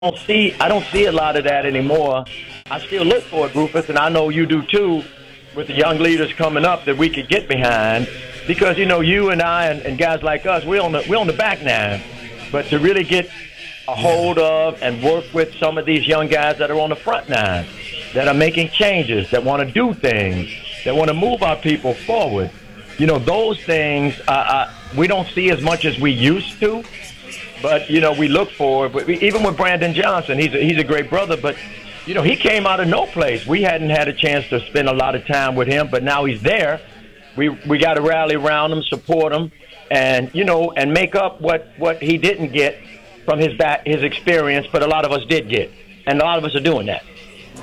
I don't see a lot of that anymore. I still look for it, Rufus, and I know you do too, with the young leaders coming up that we could get behind, because you and I and guys like us, we're on the back nine, but to really get a hold of and work with some of these young guys that are on the front nine, that are making changes, that want to do things, that want to move our people forward. Those things we don't see as much as we used to. But, we look for it. But even with Brandon Johnson, he's a great brother. But, he came out of no place. We hadn't had a chance to spend a lot of time with him. But now he's there. We got to rally around him, support him, and, and make up what he didn't get from his experience. But a lot of us did get. And a lot of us are doing that.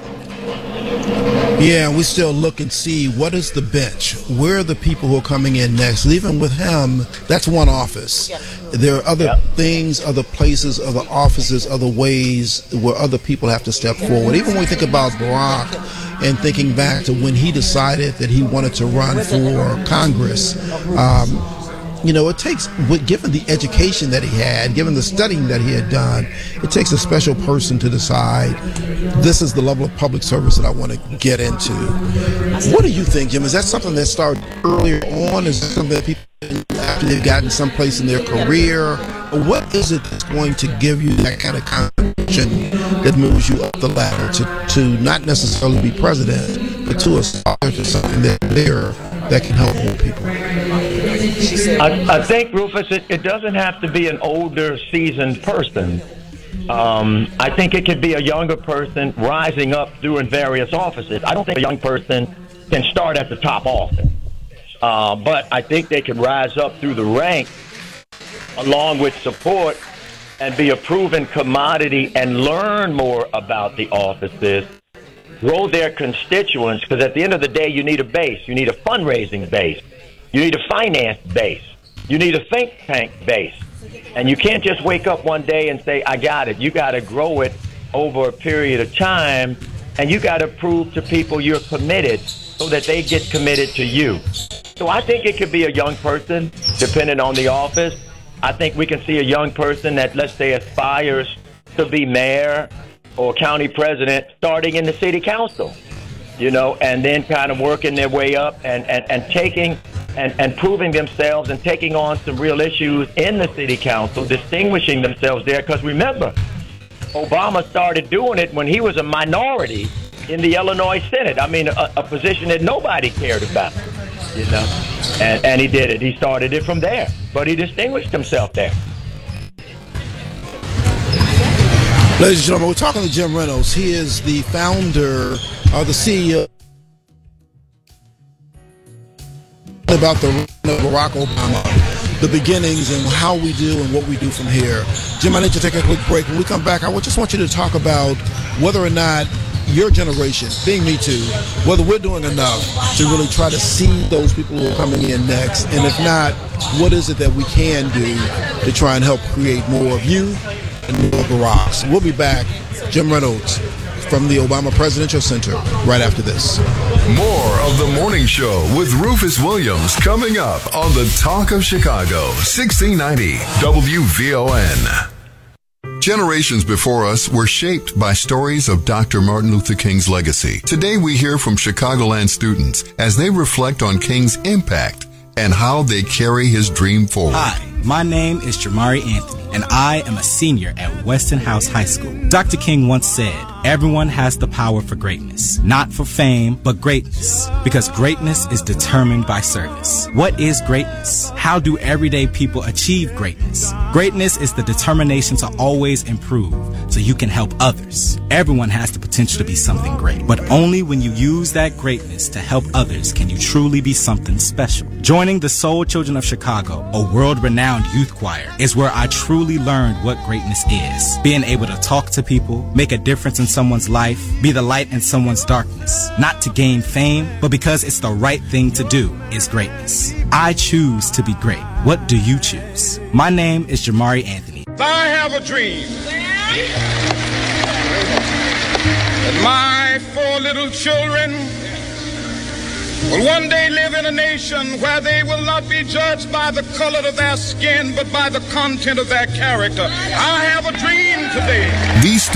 Yeah, we still look and see what is the bench. Where are the people who are coming in next? Even with him, that's one office. There are other things, other places, other offices, other ways where other people have to step forward. Even when we think about Barack and thinking back to when he decided that he wanted to run for Congress, it takes, given the education that he had, given the studying that he had done, it takes a special person to decide this is the level of public service that I want to get into. What do you think, Jim? Is that something that started earlier on? Is it something that people, after they've gotten someplace in their career? Or what is it that's going to give you that kind of contribution that moves you up the ladder to not necessarily be president, but to aspire to something that can help more people? I think, Rufus, it doesn't have to be an older, seasoned person. I think it could be a younger person rising up doing various offices. I don't think a young person can start at the top office. But I think they can rise up through the ranks along with support and be a proven commodity and learn more about the offices, grow their constituents, because at the end of the day, you need a base. You need a fundraising base. You need a finance base. You need a think tank base. And you can't just wake up one day and say, I got it. You got to grow it over a period of time, and you got to prove to people you're committed so that they get committed to you. So I think it could be a young person, depending on the office. I think we can see a young person that, let's say, aspires to be mayor or county president starting in the city council, and then kind of working their way up and taking and proving themselves and taking on some real issues in the city council, distinguishing themselves there. Because remember, Obama started doing it when he was a minority in the Illinois Senate. I mean, a position that nobody cared about, and he did it. He started it from there, but he distinguished himself there. Ladies and gentlemen, we're talking to Jim Reynolds. He is the founder or the CEO about the reign of Barack Obama, the beginnings and how we do and what we do from here. Jim, I need to take a quick break. When we come back, I just want you to talk about whether or not your generation, being me too, whether we're doing enough to really try to see those people who are coming in next, and if not, what is it that we can do to try and help create more of you and more Baracks. We'll be back. Jim Reynolds from the Obama Presidential Center right after this. More of The Morning Show with Rufus Williams coming up on the Talk of Chicago, 1690 WVON. Generations before us were shaped by stories of Dr. Martin Luther King's legacy. Today we hear from Chicagoland students as they reflect on King's impact and how they carry his dream forward. Hi, my name is Jamari Anthony, and I am a senior at Weston House High School. Dr. King once said, everyone has the power for greatness, not for fame, but greatness, because greatness is determined by service. What is greatness? How do everyday people achieve greatness? Greatness is the determination to always improve so you can help others. Everyone has the potential to be something great, but only when you use that greatness to help others can you truly be something special. Joining the Soul Children of Chicago, a world-renowned youth choir, is where I truly learned what greatness is. Being able to talk to people, make a difference in someone's life, be the light in someone's darkness. Not to gain fame, but because it's the right thing to do is greatness. I choose to be great. What do you choose? My name is Jamari Anthony. I have a dream that my 4 little children will one day live in a nation where they will not be judged by the color of their skin, but by the content of their character. I have a dream today. These